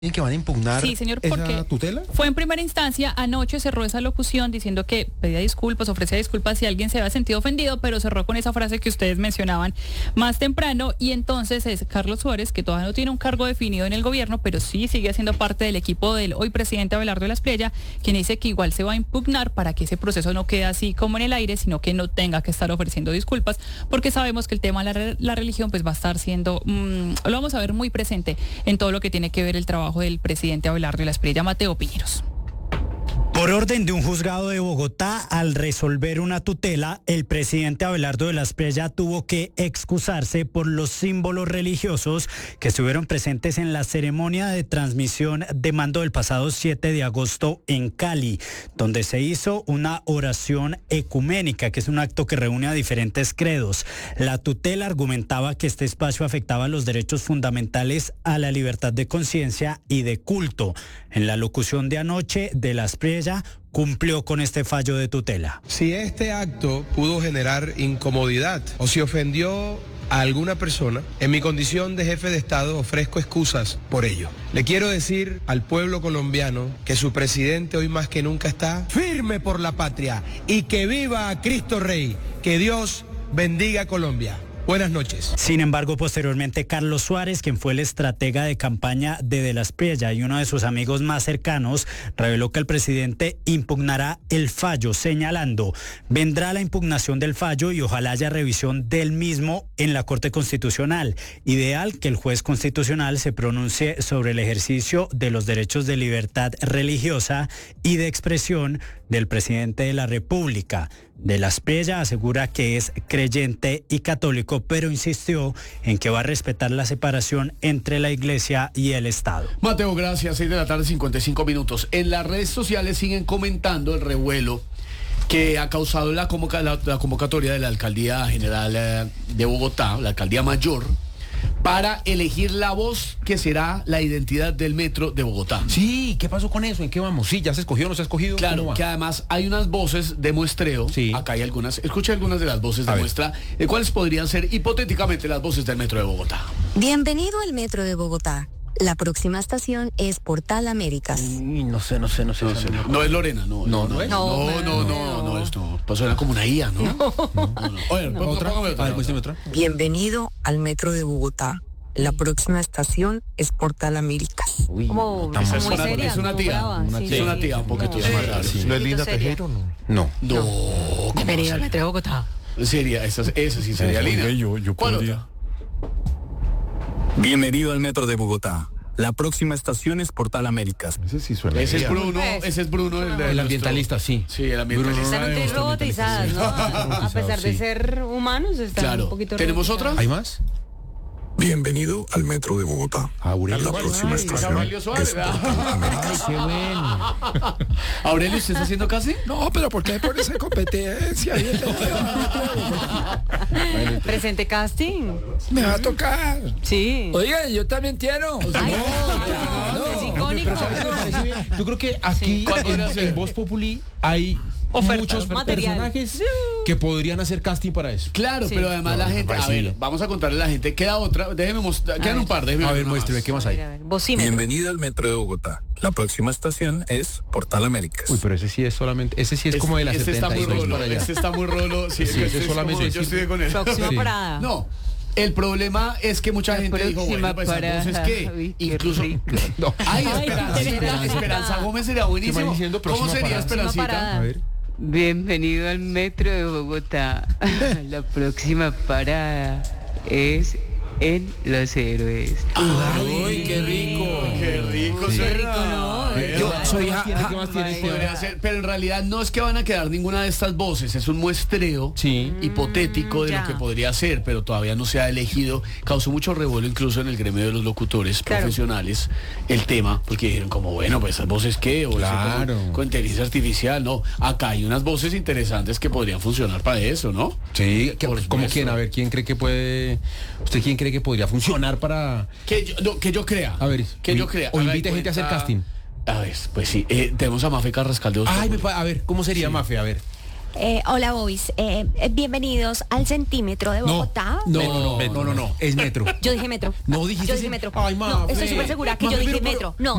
que van a impugnar Sí, señor, porque esa tutela. fue en primera instancia, anoche cerró esa locución diciendo que pedía disculpas, ofrecía disculpas si alguien se había sentido ofendido, pero cerró con esa frase que ustedes mencionaban más temprano, y entonces es Carlos Suárez, que todavía no tiene un cargo definido en el gobierno, pero sí sigue siendo parte del equipo del hoy presidente Abelardo de la Espriella, quien dice que igual se va a impugnar para que ese proceso no quede así como en el aire, sino que no tenga que estar ofreciendo disculpas, porque sabemos que el tema de la religión pues va a estar siendo, lo vamos a ver muy presente en todo lo que tiene que ver el trabajo del presidente Abelardo de la Espriella. Mateo Piñeros. Por orden de un juzgado de Bogotá, al resolver una tutela, el presidente Abelardo de la Espriella tuvo que excusarse por los símbolos religiosos que estuvieron presentes en la ceremonia de transmisión de mando del pasado 7 de agosto en Cali, donde se hizo una oración ecuménica, que es un acto que reúne a diferentes credos. La tutela argumentaba que este espacio afectaba los derechos fundamentales a la libertad de conciencia y de culto. En la locución de anoche de la Espriella, cumplió con este fallo de tutela. Si este acto pudo generar incomodidad o si ofendió a alguna persona, en mi condición de jefe de Estado ofrezco excusas por ello. Le quiero decir al pueblo colombiano que su presidente hoy más que nunca está firme por la patria y que viva Cristo Rey. Que Dios bendiga a Colombia. Buenas noches. Sin embargo, posteriormente, Carlos Suárez, quien fue el estratega de campaña de la Espriella y uno de sus amigos más cercanos, reveló que el presidente impugnará el fallo, señalando: vendrá la impugnación del fallo y ojalá haya revisión del mismo en la Corte Constitucional. Ideal que el juez constitucional se pronuncie sobre el ejercicio de los derechos de libertad religiosa y de expresión del presidente de la República. De la Espriella asegura que es creyente y católico, pero insistió en que va a respetar la separación entre la Iglesia y el Estado. Mateo, gracias. 6 de la tarde, 55 minutos. En las redes sociales siguen comentando el revuelo que ha causado la convocatoria de la Alcaldía General de Bogotá, la Alcaldía Mayor, para elegir la voz que será la identidad del metro de Bogotá. Sí, ¿qué pasó con eso? ¿En qué vamos? Sí, ¿ya se escogió o no se ha escogido? Claro, que además hay unas voces de muestreo. Sí. Acá hay algunas. Escucha algunas de las voces de muestra, cuáles podrían ser hipotéticamente las voces del metro de Bogotá. Bienvenido al metro de Bogotá. La próxima estación es Portal Américas. No sé. No es Lorena, no. No es. No es, no. Pues suena como una IA, ¿no? No. Oye, ¿Otra? Otra. Bienvenido al metro de Bogotá. La próxima estación es Portal Américas. Uy, Como no, Esa es muy una, seria, es una como tía. brava, sí, Es una sí. tía un poquito No. más Sí. ¿No es Linda seria. Tejero? No. No. Bienvenido al metro de Bogotá. Sería, esa sí sería linda. Yo ¿Cuál podría. otra? Bienvenido al metro de Bogotá. La próxima estación es Portal Américas. Ese sí suena. Ese es bien. Bruno, El ambientalista, sí. Sí, el ambientalista. Están un poquito robotizadas, ¿no? A pesar de ser humanos, están Claro. un poquito ¿Tenemos robotizadas. ¿Hay más? Bienvenido al metro de Bogotá. Aurelio. La próxima estación Aurelio es Suárez. Portal Américas. Ay, qué bueno. Aurelio, ¿usted está haciendo casi? No, pero ¿por qué por esa competencia? Presente casting. Me va a tocar. Sí. Oiga, yo también quiero. Ay, no, es icónico. Yo creo que aquí ¿Cuál podría ser? en Voz Populi hay muchos material. personajes que podrían hacer casting para eso. Claro, Sí. pero además la gente, a ver, vamos a contarle a la gente, queda otra, déjeme mostrar, quedan un par, déjeme A ver, una muéstrame, más. ¿qué más hay? A ver, vocímetro. Bienvenida al metro de Bogotá. La próxima estación es Portal Américas. Uy, pero ese sí es como de la Este está muy 76 rolo, para allá. este está muy rolo, sí, Sí, este ese solamente como- sí. yo estoy con él. Próxima Sí. parada. No, el problema es que mucha La gente dijo, bueno, próxima pues entonces parada. qué, Uy, qué incluso, rico. No. ay, Ay, Esperancita, Esperanza Gómez sería ¿Qué buenísimo. van diciendo? ¿Cómo Próxima sería parada. Próxima Esperancita? parada. A ver. Bienvenido al metro de Bogotá. La próxima parada es en Los Héroes. Ay, qué rico. Qué rico, Qué rico, ¿no? Yo soy ¿Qué más tiene? Podría ser, pero en realidad no es que van a quedar ninguna de estas voces, es un muestreo Sí. hipotético de ya. lo que podría ser, pero todavía no se ha elegido. Causó mucho revuelo incluso en el gremio de los locutores Claro. profesionales el tema, porque dijeron como, bueno, pues esas voces qué, o eso Claro. con inteligencia artificial, no. Acá hay unas voces interesantes que podrían funcionar para eso, ¿no? Sí, Por ¿cómo supuesto. quién? A ver, ¿quién cree que puede? ¿Usted quién cree que podría funcionar para? Que yo crea. A ver, que yo crea. o Haga de invite gente a hacer cuenta- casting. A ver, pues sí, tenemos a Mafe Carrascal de Voz Ay, Populi. a ver, ¿cómo sería Sí. Mafe? A ver. Hola, Bobis. Bienvenidos al centímetro de Bogotá. No, es metro. Yo dije metro. No dijiste. Yo dije metro. Ay, no, estoy súper segura que yo dije metro. No,